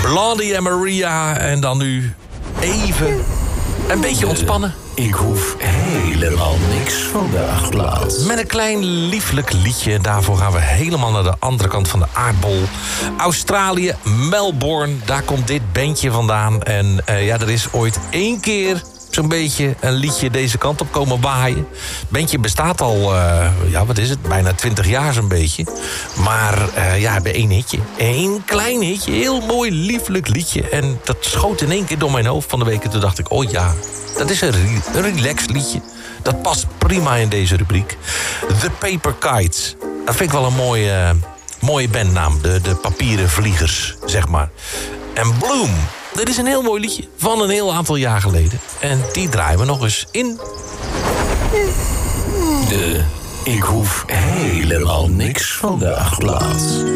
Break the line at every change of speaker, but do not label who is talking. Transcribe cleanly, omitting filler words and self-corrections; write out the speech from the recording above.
Blondie en Maria. En dan nu even een beetje ontspannen.
Ik hoef helemaal niks van de achtplaats.
Met een klein lieflijk liedje. En daarvoor gaan we helemaal naar de andere kant van de aardbol. Australië, Melbourne. Daar komt dit bandje vandaan. En er is ooit 1 keer zo'n beetje een liedje deze kant op komen waaien. Het bandje bestaat al, bijna 20 jaar zo'n beetje. Maar bij 1 hitje. 1 klein hitje, heel mooi, lieflijk liedje. En dat schoot in 1 keer door mijn hoofd van de week. En toen dacht ik, oh ja, dat is een relax liedje. Dat past prima in deze rubriek. The Paper Kites. Dat vind ik wel een mooie bandnaam. De papieren vliegers, zeg maar. En Bloom. Dit is een heel mooi liedje van een heel aantal jaar geleden. En die draaien we nog eens in.
Ik hoef helemaal niks van de achtplaats.